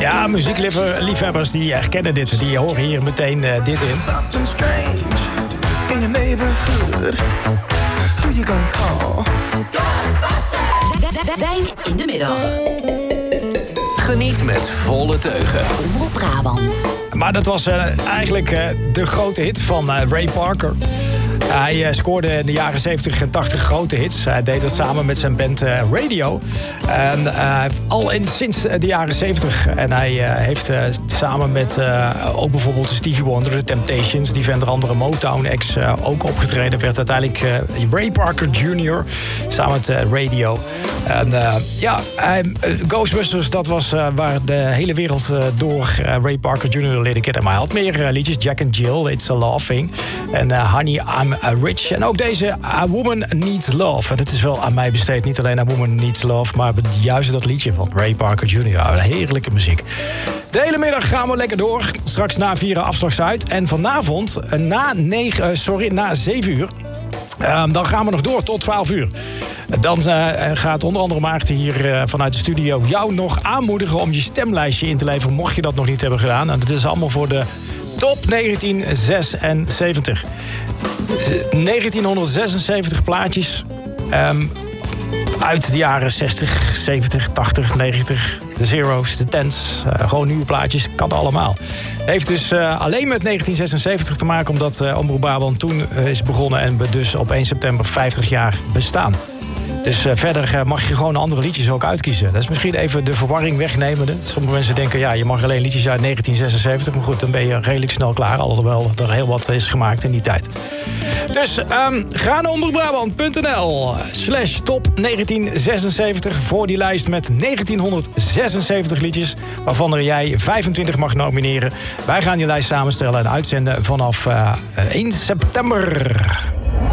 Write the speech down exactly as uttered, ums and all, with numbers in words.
Ja, muziekliefhebbers die herkennen dit. Die horen hier meteen uh, dit in. Something strange in your neighborhood. Who you gonna call? Ghostbusters! Wijn in de middag. Geniet met volle teugen. Omroep Brabant. Maar dat was uh, eigenlijk uh, de grote hit van uh, Ray Parker. Hij uh, scoorde in de jaren zeventig en tachtig grote hits. Hij deed dat samen met zijn band uh, Radio. En, uh, al in, sinds de jaren zeventig. En hij uh, heeft uh, samen met uh, ook bijvoorbeeld Stevie Wonder, The Temptations, die van de andere Motown-ex uh, ook opgetreden. Werd uiteindelijk uh, Ray Parker junior samen met uh, Radio. En uh, ja, hij, uh, Ghostbusters, dat was uh, waar de hele wereld uh, door uh, Ray Parker junior leerde kennen. Maar hij had meer uh, liedjes. Jack and Jill, It's a Love Thing. En uh, Honey, I'm Rich. En ook deze A Woman Needs Love. En het is wel aan mij besteed. Niet alleen A Woman Needs Love, maar juist dat liedje van Ray Parker junior Heerlijke muziek. De hele middag gaan we lekker door. Straks na vieren afslags uit. En vanavond na, negen, uh, sorry, na zeven uur... Uh, dan gaan we nog door tot twaalf uur. Dan uh, gaat onder andere Maarten hier uh, vanuit de studio jou nog aanmoedigen om je stemlijstje in te leveren, mocht je dat nog niet hebben gedaan. En dat is allemaal voor de Top negentien zesenzeventig. Uh, negentienhonderdzesenzeventig plaatjes um, uit de jaren zestig, zeventig, tachtig, negentig. De zeros, de tens, uh, gewoon nieuwe plaatjes, kan allemaal. Heeft dus uh, alleen met negentien zesenzeventig te maken, omdat uh, Omroep Brabant toen uh, is begonnen en we dus op één september vijftig jaar bestaan. Dus uh, verder uh, mag je gewoon andere liedjes ook uitkiezen. Dat is misschien even de verwarring wegnemende. Sommige mensen denken, ja, je mag alleen liedjes uit negentien zesenzeventig. Maar goed, dan ben je redelijk snel klaar. Alhoewel er heel wat is gemaakt in die tijd. Dus um, ga naar omroepbrabant punt n l slash top negentien zesenzeventig voor die lijst met negentienhonderdzesenzeventig liedjes, waarvan er jij vijfentwintig mag nomineren. Wij gaan die lijst samenstellen en uitzenden vanaf uh, één september.